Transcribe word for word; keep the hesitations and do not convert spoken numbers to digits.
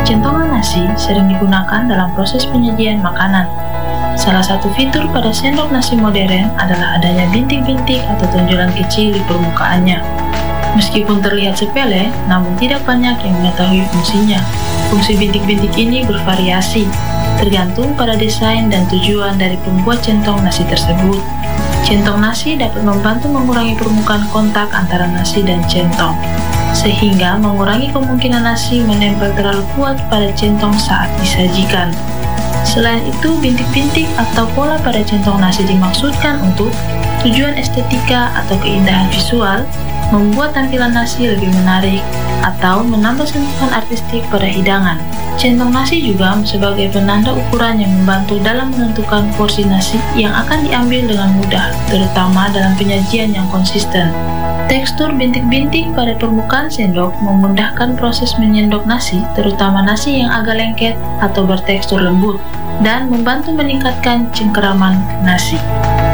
Centongan nasi sering digunakan dalam proses penyajian makanan. Salah satu fitur pada sendok nasi modern adalah adanya bintik-bintik atau tonjolan kecil di permukaannya. Meskipun terlihat sepele, namun tidak banyak yang mengetahui fungsinya. Fungsi bintik-bintik ini bervariasi, tergantung pada desain dan tujuan dari pembuat centong nasi tersebut. Centong nasi dapat membantu mengurangi permukaan kontak antara nasi dan centong, sehingga mengurangi kemungkinan nasi menempel terlalu kuat pada centong saat disajikan. Selain itu, bintik-bintik atau pola pada centong nasi dimaksudkan untuk tujuan estetika atau keindahan visual, membuat tampilan nasi lebih menarik, atau menambah sentuhan artistik pada hidangan. Centong nasi juga sebagai penanda ukuran yang membantu dalam menentukan porsi nasi yang akan diambil dengan mudah, terutama dalam penyajian yang konsisten. Tekstur bintik-bintik pada permukaan sendok memudahkan proses menyendok nasi, terutama nasi yang agak lengket atau bertekstur lembut, dan membantu meningkatkan cengkeraman nasi.